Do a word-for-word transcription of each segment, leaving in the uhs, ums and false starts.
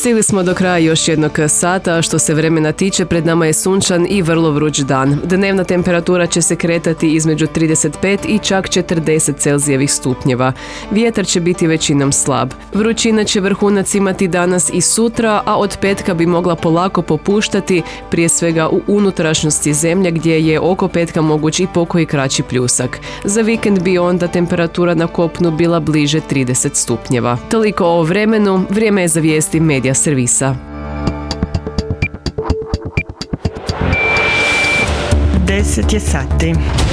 Stigli smo do kraja još jednog sata, što se vremena tiče pred nama je sunčan i vrlo vruć dan. Dnevna temperatura će se kretati između trideset pet i čak četrdeset Celzijevih stupnjeva. Vjetar će biti većinom slab. Vrućina će vrhunac imati danas i sutra, a od petka bi mogla polako popuštati, prije svega u unutrašnjosti zemlje gdje je oko petka moguć i pokoji kraći pljusak. Za vikend bi onda temperatura na kopnu bila bliže trideset stupnjeva. Toliko o vremenu, vrijeme je za vijesti Medija servisa. deset je sati.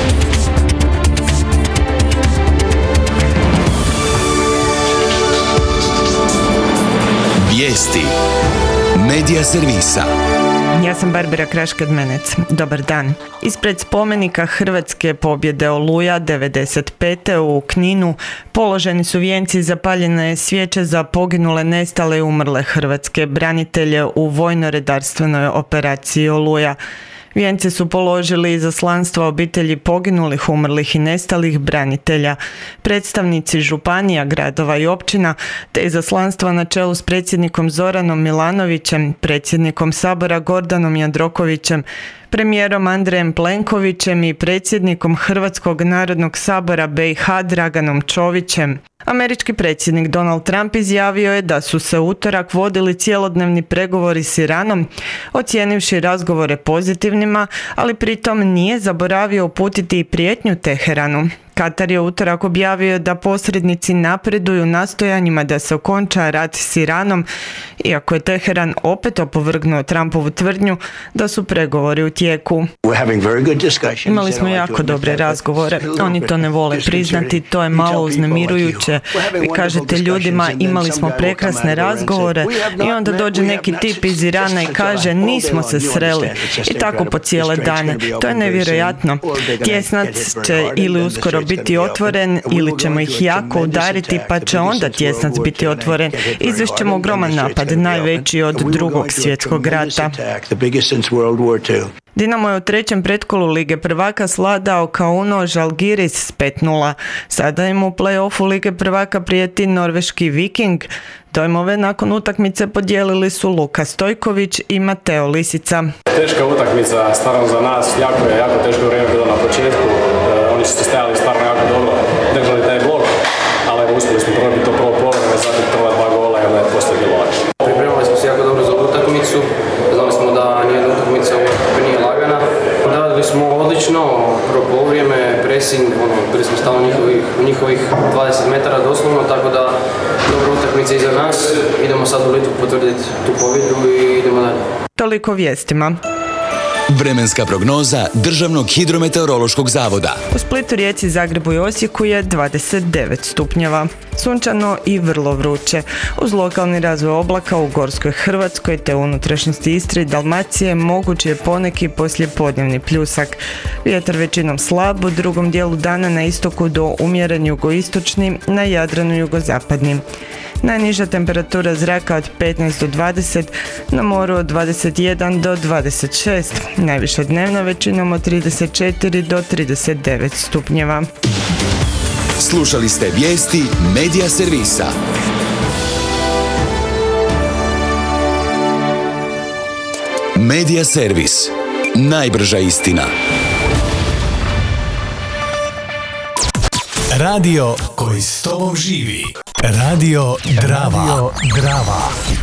Vijesti Medija servisa. Ja sam Barbara Kraš-Kadmenec. Dobar dan. Ispred spomenika Hrvatske pobjede Oluja devedeset pete u Kninu položeni su vijenci, zapaljene svijeće za poginule, nestale i umrle hrvatske branitelje u vojno-redarstvenoj operaciji Oluja. Vijence su položili izaslanstva obitelji poginulih, umrlih i nestalih branitelja, predstavnici županija, gradova i općina, te izaslanstva na čelu s predsjednikom Zoranom Milanovićem, predsjednikom Sabora Gordanom Jandrokovićem, premijerom Andrejem Plenkovićem i predsjednikom Hrvatskog narodnog sabora B i H Draganom Čovićem. Američki predsjednik Donald Trump izjavio je da su se u utorak vodili cjelodnevni pregovori s Iranom, ocijenivši razgovore pozitivnima, ali pritom nije zaboravio uputiti i prijetnju Teheranu. Katar je u utorak objavio da posrednici napreduju nastojanjima da se okonča rat s Iranom, iako je Teheran opet opovrgnuo Trumpovu tvrdnju da su pregovori u tijeku. Imali smo jako dobre razgovore, oni to ne vole priznati, to je malo uznemirujuće. Vi kažete ljudima imali smo prekrasne razgovore i onda dođe neki tip iz Irana i kaže nismo se sreli i tako po cijele dane. To je nevjerojatno. Tjesnac će ili uskoro biti otvoren ili ćemo ih jako udariti pa će onda tjesnac biti otvoren. Izvešćemo ogroman napad, najveći od drugog svjetskog rata. Dinamo je u trećem pretkolu Lige prvaka sladao Kauno Žalgiris s pet nula. Sada im u play-offu Lige prvaka prijeti norveški Viking. Dojmove nakon utakmice podijelili su Luka Stojković i Mateo Lisica. Teška utakmica, stvarno za nas, jako je, jako teško vrijeme bilo na početku. E, oni su stajali stvarno jako dobro, držali taj blok, ali uspjeli smo probiti to prvo povreme, zatim prva dva gola i onda je poslije bilo lakše. Pripremali smo se jako dobro za utakmicu, znali smo da nijedna utakmica nije lagana. Radili smo odlično, prvo poluvrijeme, pressing, ono, bili smo stalno njihovih, njihovih dvadeset metara doslovno, tako da dobra utakmica iza nas. Idemo sad u Litvu potvrditi tu pobjedu i idemo dalje. Toliko vijestima. Vremenska prognoza Državnog hidrometeorološkog zavoda. U Splitu, Rijeci, Zagrebu i Osijeku je dvadeset devet stupnjeva. Sunčano i vrlo vruće. Uz lokalni razvoj oblaka u Gorskoj Hrvatskoj te unutrašnjosti Istre i Dalmacije mogući je poneki poslijepodnevni pljusak. Vjetar većinom slab, u drugom dijelu dana na istoku do umjeren jugoistočni, na Jadranu jugozapadni. Najniža temperatura zraka od petnaest do dvadeset, na moru od dvadeset jedan do dvadeset šest, najviša dnevna većinom od trideset četiri do trideset devet stupnjeva. Slušali ste vijesti Medija servisa. Medija servis. Najbrža istina. Radio koji s tobom živi. Radio Drava. Radio Drava.